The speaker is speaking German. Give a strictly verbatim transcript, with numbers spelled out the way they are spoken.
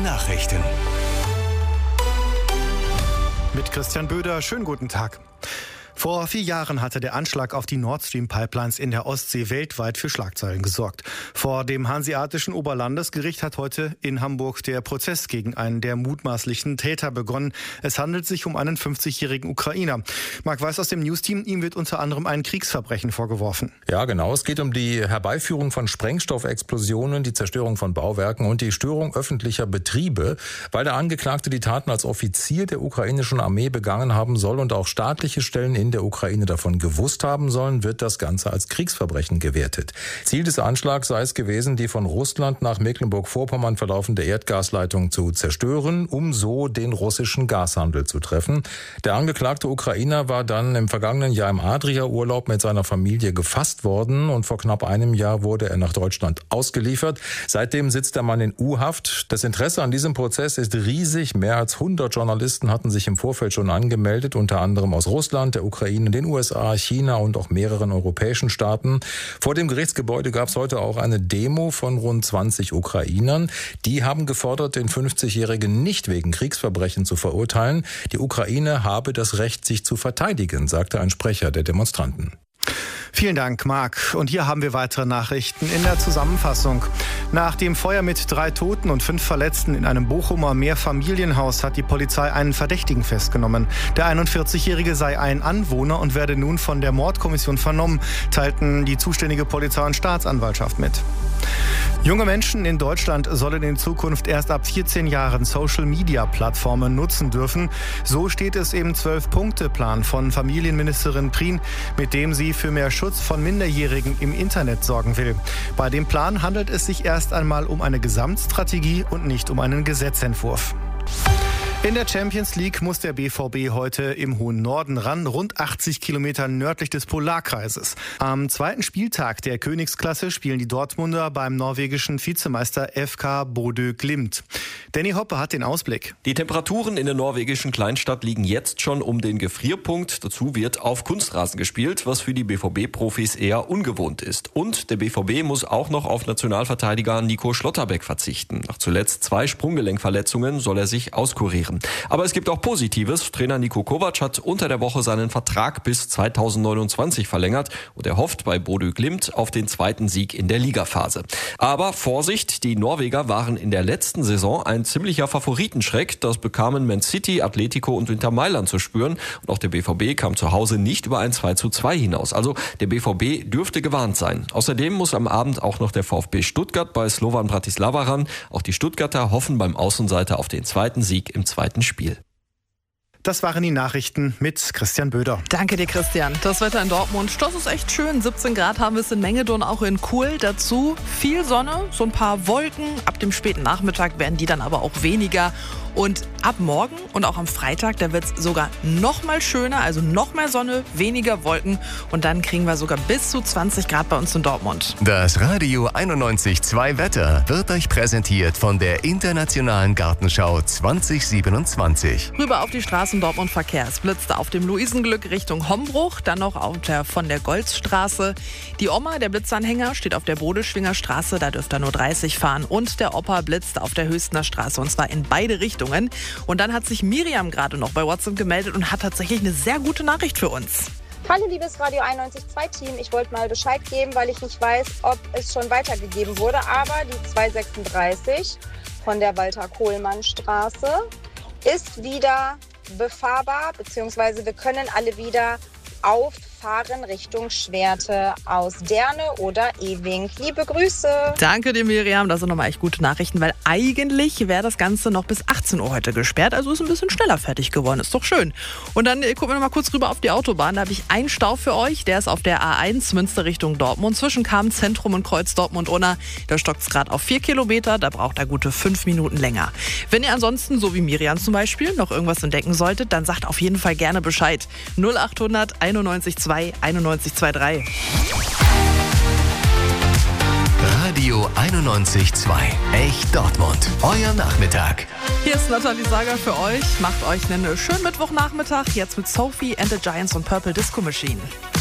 Nachrichten. Mit Christian Böder, schönen guten Tag. Vor vier Jahren hatte der Anschlag auf die Nord Stream Pipelines in der Ostsee weltweit für Schlagzeilen gesorgt. Vor dem Hanseatischen Oberlandesgericht hat heute in Hamburg der Prozess gegen einen der mutmaßlichen Täter begonnen. Es handelt sich um einen fünfzigjährigen Ukrainer. Marc Weiß aus dem News-Team, ihm wird unter anderem ein Kriegsverbrechen vorgeworfen. Ja, genau. Es geht um die Herbeiführung von Sprengstoffexplosionen, die Zerstörung von Bauwerken und die Störung öffentlicher Betriebe, weil der Angeklagte die Taten als Offizier der ukrainischen Armee begangen haben soll und auch staatliche Stellen in der Ukraine davon gewusst haben sollen, wird das Ganze als Kriegsverbrechen gewertet. Ziel des Anschlags sei es gewesen, die von Russland nach Mecklenburg-Vorpommern verlaufende Erdgasleitung zu zerstören, um so den russischen Gashandel zu treffen. Der angeklagte Ukrainer war dann im vergangenen Jahr im Adria-Urlaub mit seiner Familie gefasst worden und vor knapp einem Jahr wurde er nach Deutschland ausgeliefert. Seitdem sitzt der Mann in U-Haft. Das Interesse an diesem Prozess ist riesig. Mehr als hundert Journalisten hatten sich im Vorfeld schon angemeldet, unter anderem aus Russland, der Ukraine, den U S A, China und auch mehreren europäischen Staaten. Vor dem Gerichtsgebäude gab es heute auch eine Demo von rund zwanzig Ukrainern. Die haben gefordert, den fünfzigjährigen nicht wegen Kriegsverbrechen zu verurteilen. Die Ukraine habe das Recht, sich zu verteidigen, sagte ein Sprecher der Demonstranten. Vielen Dank, Marc. Und hier haben wir weitere Nachrichten in der Zusammenfassung. Nach dem Feuer mit drei Toten und fünf Verletzten in einem Bochumer Mehrfamilienhaus hat die Polizei einen Verdächtigen festgenommen. Der einundvierzigjährige sei ein Anwohner und werde nun von der Mordkommission vernommen, teilten die zuständige Polizei- und Staatsanwaltschaft mit. Junge Menschen in Deutschland sollen in Zukunft erst ab vierzehn Jahren Social-Media-Plattformen nutzen dürfen. So steht es im Zwölf-Punkte-Plan von Familienministerin Prien, mit dem sie für mehr Schutz von Minderjährigen im Internet sorgen will. Bei dem Plan handelt es sich erst einmal um eine Gesamtstrategie und nicht um einen Gesetzentwurf. In der Champions League muss der B V B heute im hohen Norden ran, rund achtzig Kilometer nördlich des Polarkreises. Am zweiten Spieltag der Königsklasse spielen die Dortmunder beim norwegischen Vizemeister F K Bodø Glimt. Danny Hoppe hat den Ausblick. Die Temperaturen in der norwegischen Kleinstadt liegen jetzt schon um den Gefrierpunkt. Dazu wird auf Kunstrasen gespielt, was für die B V B-Profis eher ungewohnt ist. Und der B V B muss auch noch auf Nationalverteidiger Nico Schlotterbeck verzichten. Nach zuletzt zwei Sprunggelenkverletzungen soll er sich auskurieren. Aber es gibt auch Positives. Trainer Niko Kovac hat unter der Woche seinen Vertrag bis zweitausendneunundzwanzig verlängert und er hofft bei Bodø Glimt auf den zweiten Sieg in der Ligaphase. Aber Vorsicht, die Norweger waren in der letzten Saison ein ziemlicher Favoritenschreck. Das bekamen Man City, Atletico und Inter Mailand zu spüren. Und auch der B V B kam zu Hause nicht über ein zwei zu zwei hinaus. Also der B V B dürfte gewarnt sein. Außerdem muss am Abend auch noch der VfB Stuttgart bei Slovan Bratislava ran. Auch die Stuttgarter hoffen beim Außenseiter auf den zweiten Sieg im zweiten Spiel. Das waren die Nachrichten mit Christian Böder. Danke dir, Christian. Das Wetter in Dortmund, das ist echt schön. siebzehn Grad haben wir es in Mengedon, auch in Kuhl. Dazu viel Sonne, so ein paar Wolken. Ab dem späten Nachmittag werden die dann aber auch weniger. Und ab morgen und auch am Freitag, da wird es sogar noch mal schöner, also noch mehr Sonne, weniger Wolken. Und dann kriegen wir sogar bis zu zwanzig Grad bei uns in Dortmund. Das Radio einundneunzig Komma zwei Wetter wird euch präsentiert von der Internationalen Gartenschau zwanzig siebenundzwanzig. Rüber auf die Straßen Dortmund Verkehr. Es blitzte auf dem Luisenglück Richtung Hombruch, dann noch auf der, von der Golzstraße. Die Oma, der Blitzanhänger, steht auf der Bodeschwinger Straße, da dürft ihr nur dreißig fahren. Und der Opa blitzt auf der Höchstner Straße und zwar in beide Richtungen. Und dann hat sich Miriam gerade noch bei WhatsApp gemeldet und hat tatsächlich eine sehr gute Nachricht für uns. Hallo liebes Radio einundneunzig Komma zwei Team, ich wollte mal Bescheid geben, weil ich nicht weiß, ob es schon weitergegeben wurde, aber die zweihundertsechsunddreißig von der Walter-Kohlmann-Straße ist wieder befahrbar, beziehungsweise wir können alle wieder auffahren Richtung Schwerte aus Derne oder Ewing. Liebe Grüße. Danke dir, Miriam. Das sind nochmal echt gute Nachrichten, weil eigentlich wäre das Ganze noch bis achtzehn Uhr heute gesperrt. Also ist ein bisschen schneller fertig geworden. Ist doch schön. Und dann gucken wir nochmal kurz rüber auf die Autobahn. Da habe ich einen Stau für euch. Der ist auf der A eins Münster Richtung Dortmund. Zwischen Kamen-Zentrum und Kreuz Dortmund-Unna. Da stockt es gerade auf vier Kilometer. Da braucht er gute fünf Minuten länger. Wenn ihr ansonsten, so wie Miriam zum Beispiel, noch irgendwas entdecken solltet, dann sagt auf jeden Fall gerne Bescheid. null achthundert einundneunzig zwei einundneunzig drei. Radio einundneunzig Komma zwei. Echt Dortmund. Euer Nachmittag. Hier ist Nathalie Sager für euch. Macht euch einen schönen Mittwochnachmittag. Jetzt mit Sophie and the Giants und Purple Disco Machine.